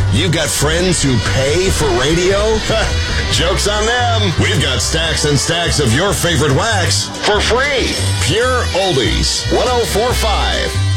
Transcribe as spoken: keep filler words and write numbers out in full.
You got friends who pay for radio? Joke's on them. We've got stacks and stacks of your favorite wax for free. Pure Oldies, one oh four point five.